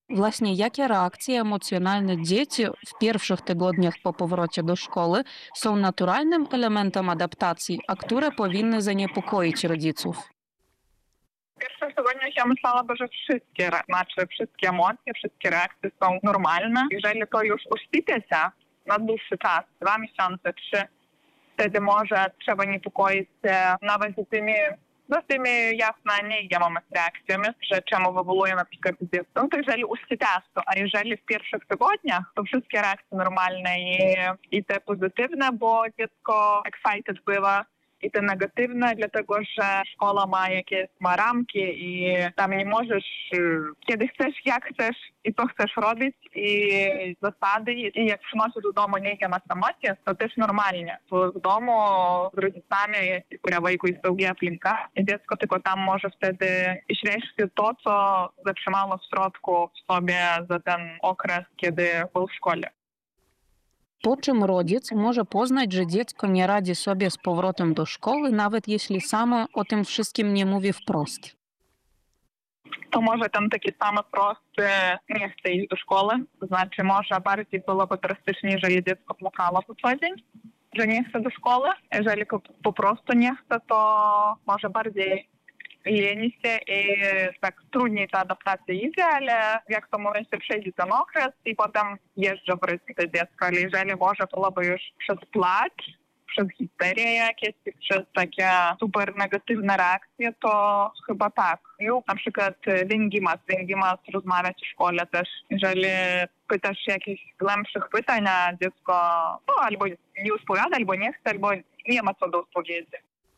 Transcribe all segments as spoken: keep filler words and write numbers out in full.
Właśnie jakie reakcje emocjonalne dzieci w pierwszych tygodniach po powrocie do szkoły są naturalnym elementem adaptacji, a które powinny zaniepokoić rodziców? W pierwszych tygodniach ja myślałabym, że wszystkie, re- znaczy wszystkie emocje, wszystkie reakcje są normalne. Jeżeli to już usypia się na dłuższy czas, dwa miesiące, trzy, wtedy może trzeba niepokoić się nawet z tymi, no, z tymi jasno niejamowymi reakcjami, że czemu wywołuje na przykład dziecko. No to jeżeli usypia to, a jeżeli w pierwszych tygodniach, to wszystkie reakcje normalne i, i te pozytywne, bo dziecko excited bywa, i te negatywne, dlatego że szkoła ma jakieś ma ramki i tam nie możesz, y, kiedy chcesz, jak chcesz i co chcesz robić i zasady. I jak przynosisz do domu niejakie emocje, to też normalnie. W domu z rodzicami, kuria vaikui saugi aplinka, i dziecko tylko tam może wtedy išreikšti to, co zatrzymało w środku w sobie za ten okres, kiedy był w szkole. Po czym rodzic może poznać, że dziecko nie radzi sobie z powrotem do szkoły, nawet jeśli samo o tym wszystkim nie mówi wprost? To może tam taki sam prosty nie chce iść do szkoły. To znaczy może bardziej byłoby drastyczniej, jeżeli dziecko płakało po co dzień, że nie chce do szkoły. Jeżeli po po prostu nie chce, to może bardziej leni się i tak trudniej ta adaptacja idzie, ale jak to mówi się, przejdzie ten okres i potem jeżdża wróci do dziecka. Ale jeżeli może byłoby już przez płacz, przez histerię jakieś, przez takie super negatywne reakcje, to chyba tak. Lub na przykład węgimas, węgimas rozmawiać w szkole też. Jeżeli pytasz jakichś głębszych pytań, a dziecko no, albo nie odpowiada, albo nie chce, albo nie ma co do odpowiedzi.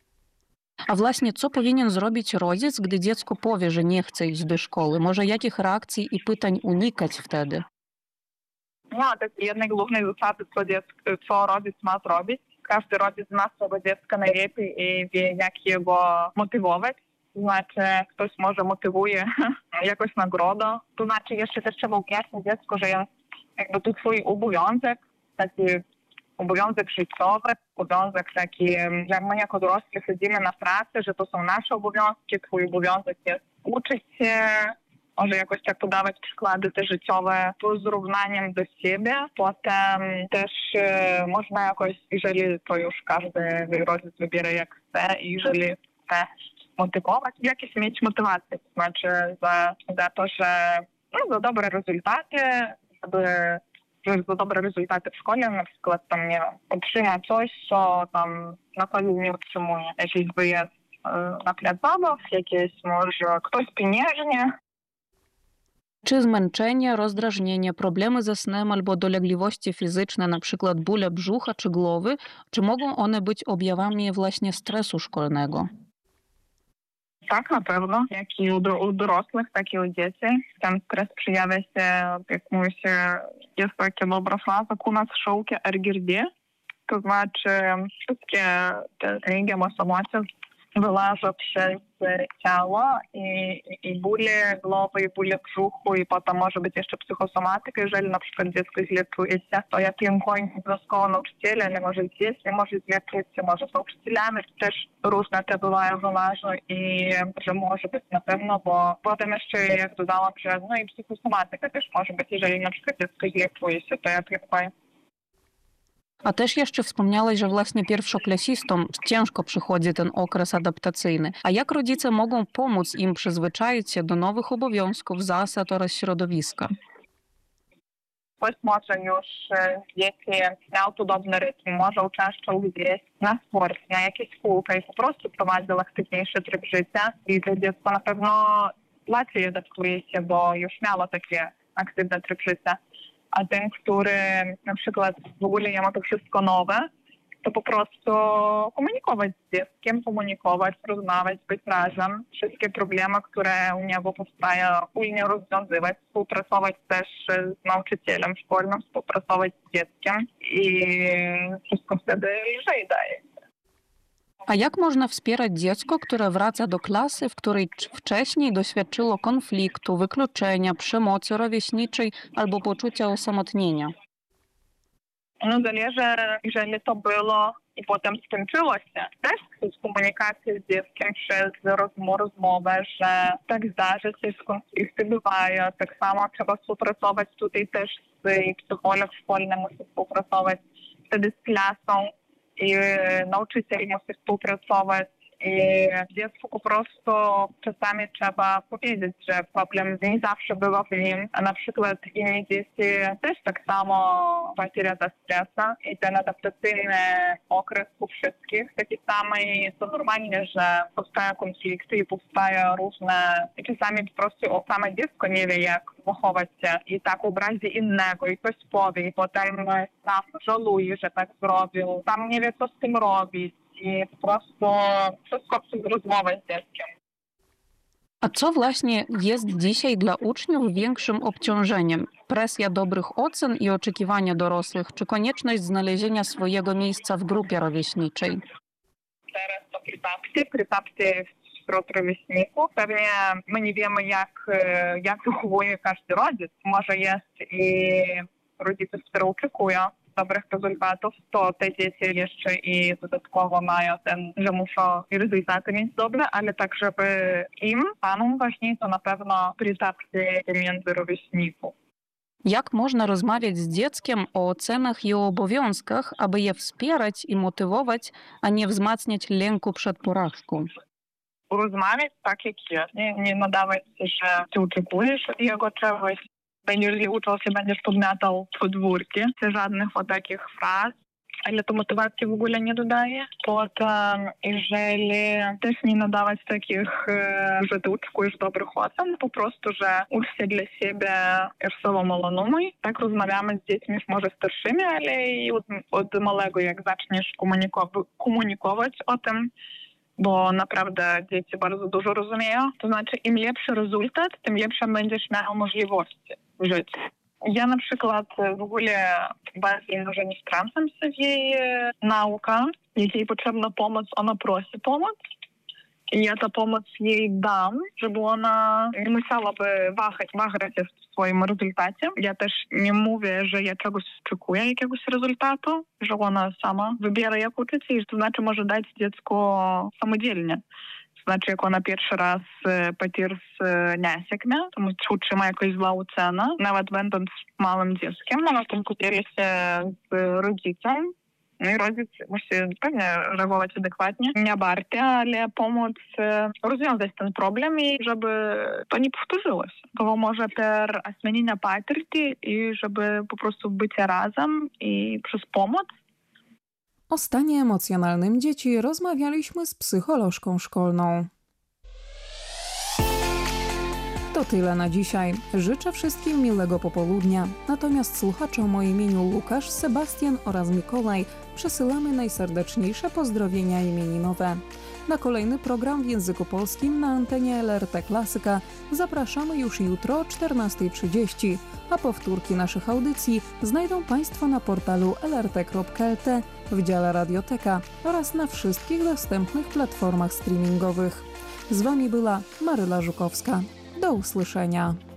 A właśnie co powinien zrobić rodzic, gdy dziecko powie, że nie chce iść do szkoły? Może jakich reakcji i pytań unikać wtedy? No, to jest jedna głównej zasady, co, dziecko, co rodzic ma zrobić. Każdy rodzic zna swojego dziecka najlepiej i wie, jak jego motywować. To znaczy, ktoś może motywuje jakąś nagrodą. To znaczy, jeszcze też trzeba objaśnić dziecku, że jest jakby to twój obowiązek, taki obowiązek życiowy, obowiązek taki, że my jako dorośli chodzimy na pracę, że to są nasze obowiązki, twój obowiązek jest uczyć się, może jakoś tak podawać przykłady te życiowe z równaniem do siebie. Potem też e, można jakoś, jeżeli to już każdy rodzic wybiera jak chce i jeżeli chce motywować, jakieś mieć motywację. To znaczy za, za to, że no, za dobre rezultaty, żeby że za dobre rezultaty w szkole, na przykład tam, nie wiem, otrzyma coś, co tam na co nie otrzymuje. Jakiś wyjazd e, na plac zabaw, jakieś może ktoś pieniężnie. Czy zmęczenie, rozdrażnienie, problemy ze snem albo dolegliwości fizyczne, na przykład bóle brzucha czy głowy, czy mogą one być objawami właśnie stresu szkolnego? Tak, na pewno. Jak i u, do, u dorosłych, tak i u dzieci. Ten stres przejawia się, jak mówi się, jest taka dobra fraza, u nas szоуки er ге er де. To znaczy wszystkie te emocje wyłażą przez ciało i, i, i bóle głowy, i bóle brzuchu, i potem może być jeszcze psychosomatyka. Jeżeli na przykład dziecko źle czuje się, to ja pięknie obowiązkowo nauczyciele, ale może dzieci, może źle czuć się, może z nauczycielami. Też różne te bywają wyłażą i że może być na pewno, bo potem jeszcze jak dodałam, że no i psychosomatyka też może być, jeżeli na przykład dziecko źle czuje się, to ja pięknie. A też jeszcze wspomniałeś, że właśnie pierwszoklasistom ciężko przychodzi ten okres adaptacyjny. A jak rodzice mogą pomóc im przyzwyczaić się do nowych obowiązków, zasad oraz środowiska? Ktoś może już dzieci miał podobny rytm, może uczęszczał gdzieś na sport, na jakieś kółka i po prostu prowadził aktywniejszy tryb życia. I to dziecko na pewno łatwiej adaptuje się, bo już miało takie aktywne tryb życia. A ten, który na przykład w ogóle nie ma to wszystko nowe, to po prostu komunikować z dzieckiem, komunikować, rozmawiać, być razem. Wszystkie problemy, które u niego powstają, wspólnie rozwiązywać, współpracować też z nauczycielem szkolnym, współpracować z dzieckiem i wszystko wtedy lżej daje. A jak można wspierać dziecko, które wraca do klasy, w której wcześniej doświadczyło konfliktu, wykluczenia, przemocy rówieśniczej albo poczucia osamotnienia? No zależy, jeżeli to było i potem skończyło się. Też z komunikacji z dzieckiem przez rozmo- rozmowę, że tak zdarza się, że konflikty bywają. Tak samo trzeba współpracować tutaj też z psycholog szkolny musi współpracować wtedy z klasą i nauczyciel musi współpracować. I dziecku po prostu czasami trzeba powiedzieć, że problem nie zawsze był w nim. A na przykład inne dzieci też tak samo patrzy ze stresu i ten adaptacyjny okres u wszystkich taki sam i to normalnie, że powstają konflikty i powstają różne i czasami po prostu same dziecko nie wie jak zachować się i tak obrazi innego i coś powie i potem sam żałuje, że tak zrobił. Sam nie wie co z tym robić. I po prostu wszystko przez rozmowę z dzieckiem. A co właśnie jest dzisiaj dla uczniów większym obciążeniem? Presja dobrych ocen i oczekiwania dorosłych, czy konieczność znalezienia swojego miejsca w grupie rówieśniczej? Teraz to pretapsy, pretapsy wśród rówieśników. Pewnie my nie wiemy, jak, jak wychowuje każdy rodzic. Może jest i rodziców, które oczekują dobrych rezultatów, to te dzieci jeszcze i dodatkowo mają ten, że muszą rezultaty mieć dobre, ale tak, żeby im, panom ważniej, to na pewno pretapsy między rówieśników. Jak można rozmawiać z dzieckiem o ocenach i o obowiązkach, aby je wspierać i motywować, a nie wzmacniać lęku przed porażką? Rozmawiać tak jak jest, nie, nie nadawać się, że ty oczekujesz od jego czegoś. Będziesz uczył się, będziesz podmiatał podwórki. Żadnych o takich fraz. Ale to motywacji w ogóle nie dodaje. Potem, jeżeli też nie nadawać takich, że ty oczekujesz dobrych ocen, po prostu, że ucz się dla siebie i swojego malonuma. Tak rozmawiamy z dziećmi już może starszymi, ale i od, od małego, jak zaczniesz komunikować, komunikować o tym, bo naprawdę dzieci bardzo dużo rozumieją. To znaczy, im lepszy rezultat, tym lepsze będziesz miał możliwości w życiu. Ja na przykład w ogóle bardziej może nie wtrącam się w jej naukę. Jeśli jej potrzebna pomoc, ona prosi pomoc. I ja tę pomoc jej dam, żeby ona nie musiałaby wahać, wahać się w swoim rezultacie. Ja też nie mówię, że ja czegoś oczekuję, jakiegoś rezultatu, że ona sama wybiera, jak uczyć się, i to znaczy może dać dziecku samodzielnie. To znaczy, jak ona pierwszy raz patir z niesėkmę, to utrzyma jakąś zła ocena, nawet będąc małym dzieckiem, ona konkuruje się z rodzicem. No i rodzic musi pewnie reagować adekwatnie, nie bardziej, ale pomóc rozwiązać ten problem i żeby to nie powtórzyło się. To może per asmeninę patirtį i żeby po prostu być razem i przez pomoc. O stanie emocjonalnym dzieci rozmawialiśmy z psycholożką szkolną. To tyle na dzisiaj. Życzę wszystkim miłego popołudnia. Natomiast słuchaczom o imieniu Łukasz, Sebastian oraz Mikołaj przesyłamy najserdeczniejsze pozdrowienia imieninowe. Na kolejny program w języku polskim na antenie L R T Klasyka zapraszamy już jutro o czternasta trzydzieści, a powtórki naszych audycji znajdą Państwo na portalu l r t kropka l t w dziale Radioteka oraz na wszystkich dostępnych platformach streamingowych. Z Wami była Maryla Żukowska. Do usłyszenia.